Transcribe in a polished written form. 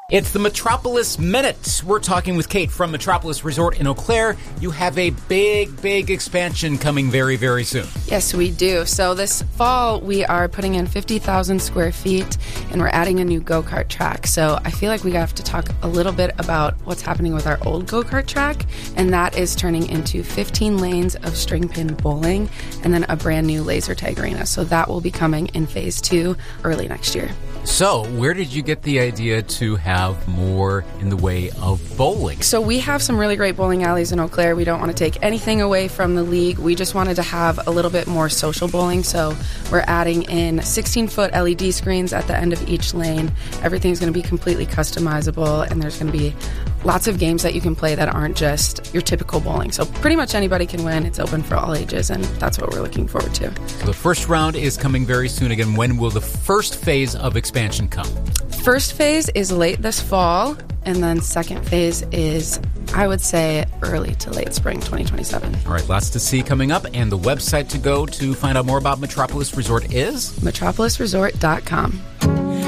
It's the Metropolis Minute. We're talking with Kate from Metropolis Resort in Eau Claire. You have a big expansion coming very, very soon. Yes, we do. So this fall, we are putting in 50,000 square feet, and we're adding a new go-kart track. So I feel like we have to talk a little bit about what's happening with our old go-kart track, and that is turning into 15 lanes of string pin bowling and then a brand new laser tag arena. So that will be coming in phase 2 early next year. So, where did you get the idea to have more in the way of bowling? So we have some really great bowling alleys in Eau Claire. We don't want to take anything away from the league. We just wanted to have a little bit more social bowling. So we're adding in 16-foot LED screens at the end of each lane. Everything's going to be completely customizable, and there's going to be lots of games that you can play that aren't just your typical bowling. So pretty much anybody can win. It's open for all ages, and that's what we're looking forward to. So the first round is coming very soon. Again, when will the first phase of expansion come? First phase is late this fall, and then second phase is, I would say, early to late spring 2027. All right, lots to see coming up, and the website to go to find out more about Metropolis Resort is? metropolisresort.com.